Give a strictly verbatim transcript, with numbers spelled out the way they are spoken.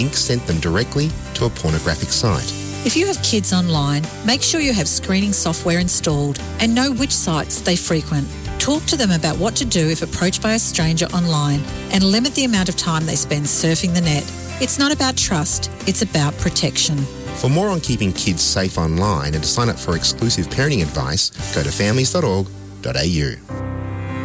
link sent them directly to a pornographic site. If you have kids online, make sure you have screening software installed and know which sites they frequent. Talk to them about what to do if approached by a stranger online and limit the amount of time they spend surfing the net. It's not about trust, it's about protection. For more on keeping kids safe online and to sign up for exclusive parenting advice, go to families dot org dot a u.